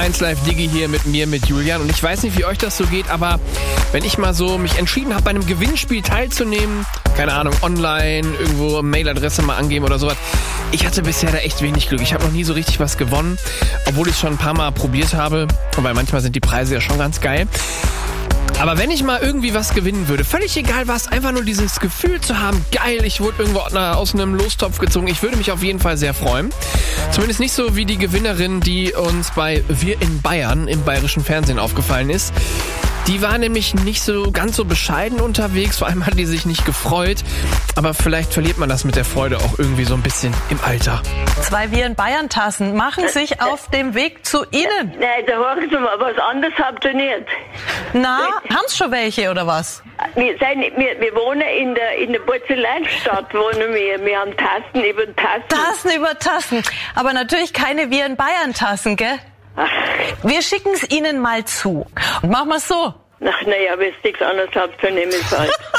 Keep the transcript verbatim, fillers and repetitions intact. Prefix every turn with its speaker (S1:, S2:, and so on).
S1: eins Live Digi hier mit mir, mit Julian. Und ich weiß nicht, wie euch das so geht, aber wenn ich mal so mich entschieden habe, bei einem Gewinnspiel teilzunehmen, keine Ahnung, online, irgendwo Mailadresse mal angeben oder sowas, ich hatte bisher da echt wenig Glück. Ich habe noch nie so richtig was gewonnen, obwohl ich es schon ein paar Mal probiert habe. Weil manchmal sind die Preise ja schon ganz geil. Aber wenn ich mal irgendwie was gewinnen würde, völlig egal was, einfach nur dieses Gefühl zu haben, geil, ich wurde irgendwo aus einem Lostopf gezogen, ich würde mich auf jeden Fall sehr freuen. Zumindest nicht so wie die Gewinnerin, die uns bei Wir in Bayern im bayerischen Fernsehen aufgefallen ist. Die war nämlich nicht so ganz so bescheiden unterwegs, vor allem hat die sich nicht gefreut. Aber vielleicht verliert man das mit der Freude auch irgendwie so ein bisschen im Alter.
S2: Zwei Wir in Bayern Tassen machen sich auf dem Weg zu Ihnen.
S3: Nein, da hören Sie mal, was anderes habt ihr nicht.
S2: Na, haben Sie schon welche oder was?
S3: Wir, sind, wir, wir wohnen in der, in der Porzellanstadt, wohnen wir. Wir haben Tassen über Tassen.
S2: Tassen über Tassen. Aber natürlich keine Wir in Bayern Tassen, gell?
S3: Ach.
S2: Wir schicken es Ihnen mal zu. Und machen wir es so.
S3: Ach, naja, wenn es nichts anderes habt, dann nehme ich es halt.